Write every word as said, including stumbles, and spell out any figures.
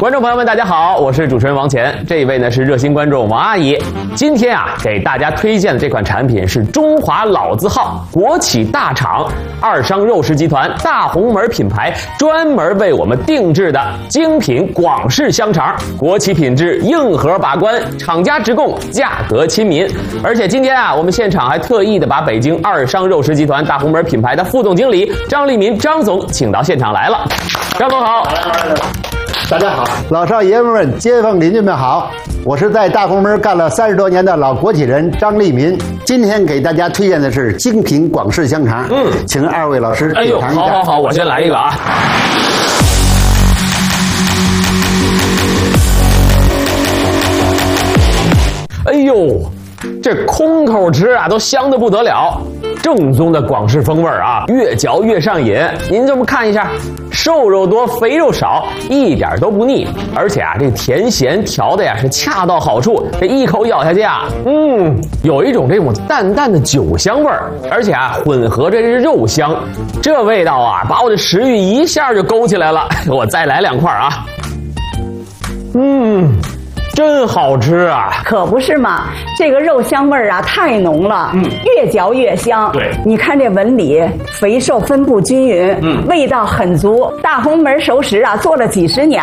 观众朋友们，大家好，我是主持人王乾。这一位呢是热心观众王阿姨。今天啊，给大家推荐的这款产品是中华老字号国企大厂二商肉食集团大红门品牌专门为我们定制的精品广式香肠，国企品质，硬核把关，厂家直供，价格亲民。而且今天啊，我们现场还特意的把北京二商肉食集团大红门品牌的副总经理张立民张总请到现场来了。张总好。 大家好，老少爷们们、街坊邻居们好，我是在大红门干了三十多年的老国企人张立民。今天给大家推荐的是精品广式香肠，嗯，请二位老师哎呦， 品尝一下。 好好好，我先来一个啊。哎呦，这空口吃啊，都香得不得了。正宗的广式风味啊，越嚼越上瘾。您这么看一下，瘦肉多，肥肉少，一点都不腻。而且啊，这甜咸调的呀是恰到好处。这一口咬下去啊，嗯，有一种这种淡淡的酒香味儿，而且啊，混合着这肉香，这味道啊，把我的食欲一下就勾起来了。我再来两块啊，嗯。真好吃啊！ 可不是嘛，这个肉香味儿啊太浓了，嗯，越嚼越香。 对， 你看这纹理，肥瘦分布均匀，嗯，味道很足。大红门熟食啊，做了几十年。